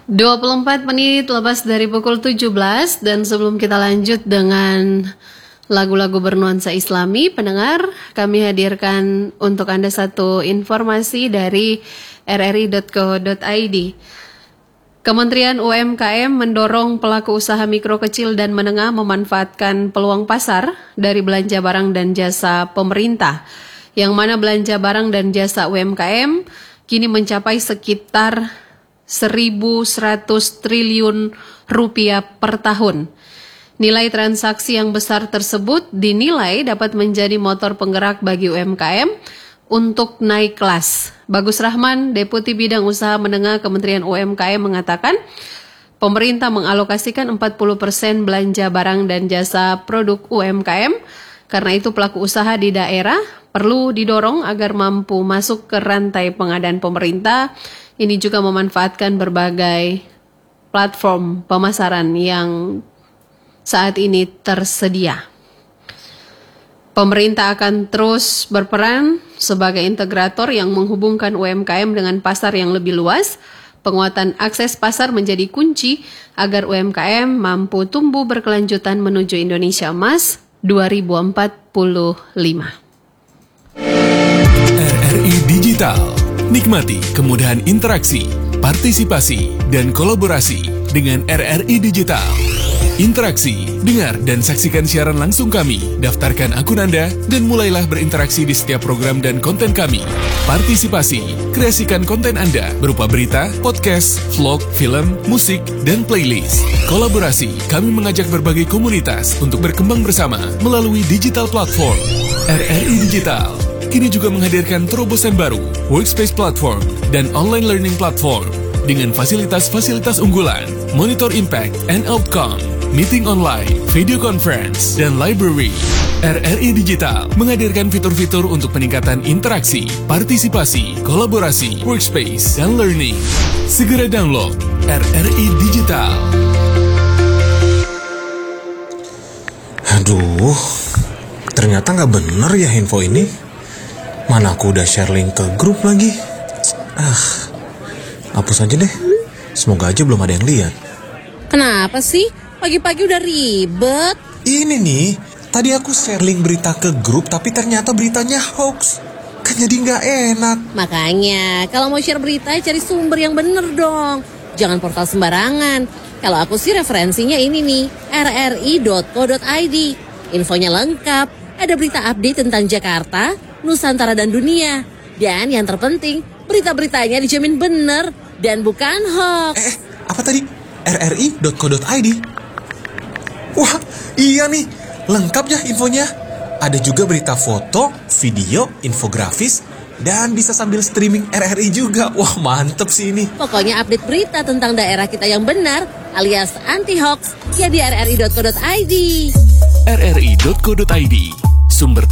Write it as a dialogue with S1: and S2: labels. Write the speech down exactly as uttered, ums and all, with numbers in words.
S1: dua puluh empat menit lepas dari pukul tujuh belas, dan sebelum kita lanjut dengan lagu-lagu bernuansa Islami, pendengar, kami hadirkan untuk Anda satu informasi dari r r i dot co dot i d. Kementerian U M K M mendorong pelaku usaha mikro kecil dan menengah memanfaatkan peluang pasar dari belanja barang dan jasa pemerintah, yang mana belanja barang dan jasa U M K M kini mencapai sekitar seribu seratus triliun rupiah per tahun. Nilai transaksi yang besar tersebut dinilai dapat menjadi motor penggerak bagi U M K M untuk naik kelas. Bagus Rahman, Deputi Bidang Usaha Menengah Kementerian U M K M mengatakan, pemerintah mengalokasikan empat puluh persen belanja barang dan jasa produk U M K M. Karena itu pelaku usaha di daerah perlu didorong agar mampu masuk ke rantai pengadaan pemerintah. Ini juga memanfaatkan berbagai platform pemasaran yang saat ini tersedia. Pemerintah akan terus berperan sebagai integrator yang menghubungkan U M K M dengan pasar yang lebih luas. Penguatan akses pasar menjadi kunci agar U M K M mampu tumbuh berkelanjutan menuju Indonesia Emas dua ribu empat puluh lima.
S2: R R I Digital. Nikmati kemudahan interaksi, partisipasi, dan kolaborasi dengan R R I Digital. Interaksi, dengar dan saksikan siaran langsung kami, daftarkan akun Anda, dan mulailah berinteraksi di setiap program dan konten kami. Partisipasi, kreasikan konten Anda berupa berita, podcast, vlog, film, musik, dan playlist. Kolaborasi, kami mengajak berbagai komunitas untuk berkembang bersama melalui digital platform. R R I Digital kini juga menghadirkan terobosan baru, workspace platform, dan online learning platform dengan fasilitas-fasilitas unggulan, monitor impact and outcome, meeting online, video conference, dan library. R R I Digital menghadirkan fitur-fitur untuk peningkatan interaksi, partisipasi, kolaborasi, workspace, dan learning. Segera download R R I Digital.
S3: Aduh, ternyata nggak bener ya info ini. Mana aku udah share link ke grup lagi. Ah, hapus aja deh. Semoga aja belum ada yang lihat.
S4: Kenapa sih? Pagi-pagi udah ribet.
S3: Ini nih, tadi aku share link berita ke grup, tapi ternyata beritanya hoax. Kan jadi nggak enak.
S4: Makanya, kalau mau share berita, cari sumber yang bener dong. Jangan portal sembarangan. Kalau aku sih referensinya ini nih, r r i dot co dot i d. Infonya lengkap. Ada berita update tentang Jakarta, Nusantara, dan dunia. Dan yang terpenting, berita-beritanya dijamin bener dan bukan hoax.
S3: Eh, apa tadi? r r i dot co dot i d. Wah, iya nih. Lengkap ya infonya. Ada juga berita foto, video, infografis, dan bisa sambil streaming R R I juga. Wah, mantep sih ini.
S4: Pokoknya update berita tentang daerah kita yang benar, alias anti-hoax, ya di r r i dot co dot i d.
S2: r r i dot co dot i d. Sumber